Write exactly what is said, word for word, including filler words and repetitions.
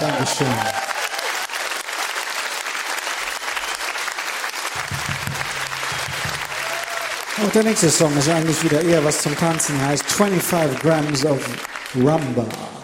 Dankeschön. Und der nächste Song ist eigentlich wieder eher was zum Tanzen, heißt twenty-five grams of Rumba.